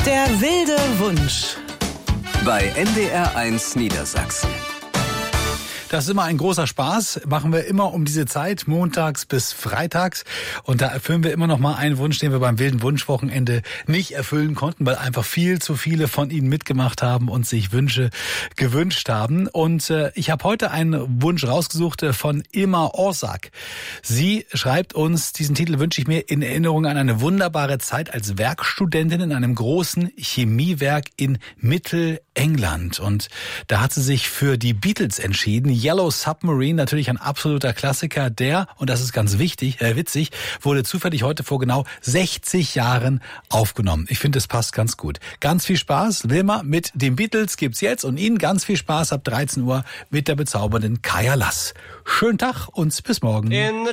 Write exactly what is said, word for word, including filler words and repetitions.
Der wilde Wunsch. Bei N D R eins Niedersachsen. Das ist immer ein großer Spaß. Machen wir immer um diese Zeit, montags bis freitags. Und da erfüllen wir immer noch mal einen Wunsch, den wir beim wilden Wunschwochenende nicht erfüllen konnten, weil einfach viel zu viele von Ihnen mitgemacht haben und sich Wünsche gewünscht haben. Und äh, ich habe heute einen Wunsch rausgesucht äh, von Irma Orsak. Sie schreibt uns, diesen Titel wünsche ich mir in Erinnerung an eine wunderbare Zeit als Werkstudentin in einem großen Chemiewerk in Mittelengland. Und da hat sie sich für die Beatles entschieden. Yellow Submarine, natürlich ein absoluter Klassiker, der, und das ist ganz wichtig, äh, witzig, wurde zufällig heute vor genau sechzig Jahren aufgenommen. Ich finde, es passt ganz gut. Ganz viel Spaß, Wilma, mit den Beatles gibt's jetzt und Ihnen ganz viel Spaß ab dreizehn Uhr mit der bezaubernden Kaya Lass. Schönen Tag und bis morgen.